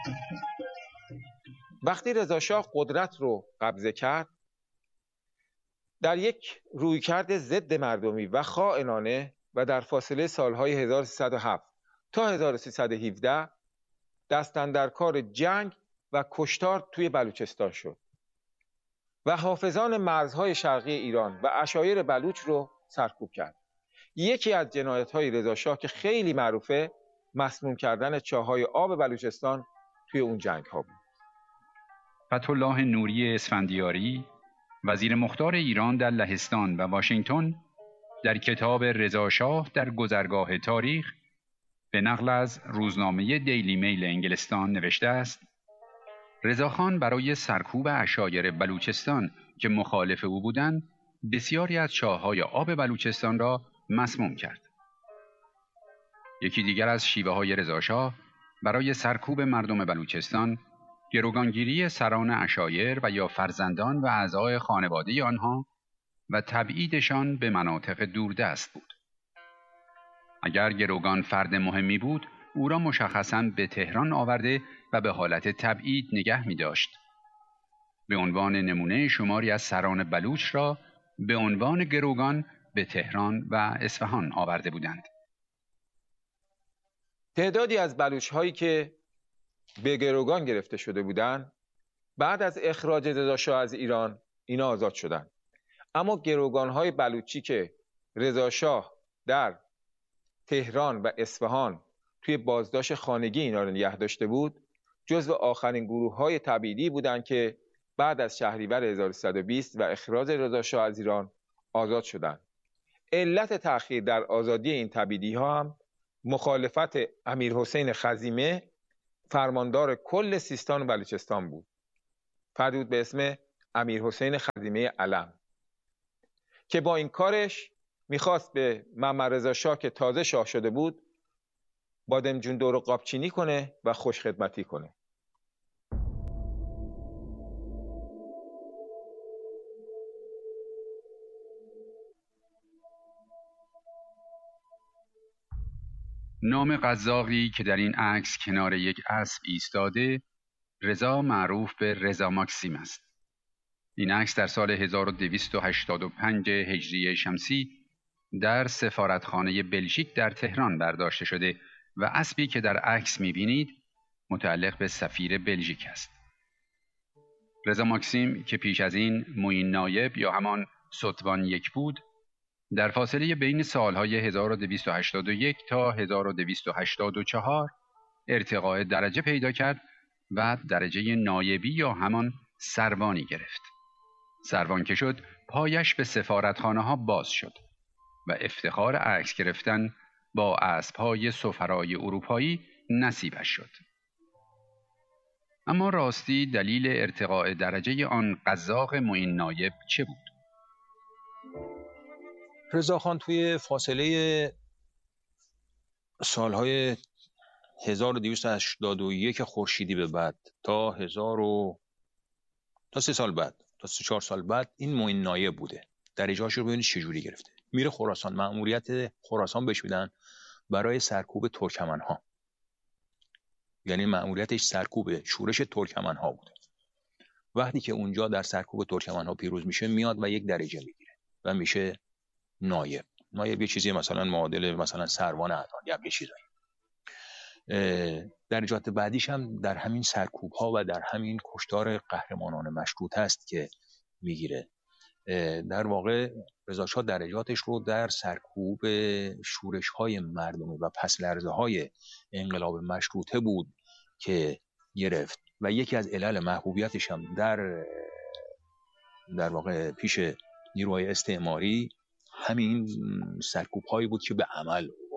وقتی رضاشاه قدرت رو قبضه کرد، در یک رویکرد ضد مردمی و خائنانه و در فاصله سالهای 1307 تا 1317 دست اندر کار جنگ و کشتار توی بلوچستان شد و حافظان مرزهای شرقی ایران و عشایر بلوچ رو سرکوب کرد. یکی از جنایت‌های رضاشاه که خیلی معروفه، مسموم کردن چاه‌های آب بلوچستان توی اون جنگ‌ها بود. فتح‌الله نوری اسفندیاری، وزیر مختار ایران در لهستان و واشنگتن، در کتاب رضاشاه در گذرگاه تاریخ به نقل از روزنامه دیلی میل انگلستان نوشته است: رضاخان برای سرکوب عشایر بلوچستان که مخالف او بودند، بسیاری از چاه‌های آب بلوچستان را مسموم کرد. یکی دیگر از شیوه‌های رضاشاه برای سرکوب مردم بلوچستان، گروگانگیری سران عشایر و یا فرزندان و اعضای خانواده آنها و تبعیدشان به مناطق دوردست بود. اگر گروگان فرد مهمی بود، او را مشخصاً به تهران آورده و به حالت تبعید نگه می داشت. به عنوان نمونه شماری از سران بلوچ را به عنوان گروگان به تهران و اصفهان آورده بودند. تعدادی از بلوچ‌هایی که به گروگان گرفته شده بودند، بعد از اخراج رضاشاه از ایران اینا آزاد شدند. اما گروگان‌های بلوچی که رضاشاه در تهران و اصفهان توی بازداشت خانگی اینا رو نگه داشته بود، جزو آخرین گروه‌های تبعیدی بودند که بعد از شهریور 1320 و اخراج رضاشاه از ایران آزاد شدند. علت تأخیر در آزادی این تبعیدی‌ها هم مخالفت امیرحسین خزیمه، فرماندار کل سیستان و بلوچستان بود. فردی بود به اسم امیرحسین خزیمه علم که با این کارش میخواست به محمد رضا شاه که تازه شاه شده بود بادمجون دور قابچینی کنه و خوش خدمتی کنه. نام قزاقی که در این عکس کنار یک اسب ایستاده، رضا معروف به رضا ماکسیم است. این عکس در سال 1285 هجری شمسی در سفارتخانه بلژیک در تهران برداشته شده و اسبی که در عکس می‌بینید متعلق به سفیر بلژیک است. رضا ماکسیم که پیش از این معین نایب یا همان ستوان یک بود، در فاصله بین سالهای 1281 تا 1284 ارتقاء درجه پیدا کرد و درجه نایبی یا همان سروانی گرفت. سروان که شد، پایش به سفارتخانه ها باز شد و افتخار عکس گرفتن با اسب‌های سفرای اروپایی نصیبش شد. اما راستی دلیل ارتقاء درجه آن قزاق معین نایب چه بود؟ رضاخان توی فاصله سالهای 1281 خورشیدی به بعد تا 3 سال بعد تا 4 سال بعد این معین نایب بوده. درجه‌اش رو ببینید چجوری گرفته. میره خراسان، مأموریت خراسان بهش میدن برای سرکوب ترکمن‌ها. یعنی مأموریتش سرکوب شورش ترکمن‌ها بوده. وقتی که اونجا در سرکوب ترکمن‌ها پیروز میشه، میاد و یک درجه میگیره و میشه نایب. نایب یه چیزی مثلا معادل مثلا سروان اعدان یا یه چیزایی. درجات بعدیش هم در همین سرکوب ها و در همین کشتار قهرمانان مشروط هست که میگیره. در واقع رضاشاه درجاتش رو در سرکوب شورش های مردمی و پس لرزه های انقلاب مشروطه بود که گرفت و یکی از علل محبوبیتش هم در واقع پیش نیروهای استعماری همین سرکوب هایی بود که به عمل